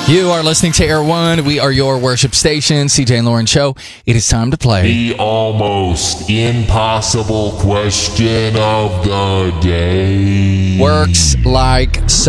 You are listening to Air One. We are your worship station, CJ and Lauren Show. It is time to play the almost impossible question of the day. Works Like So.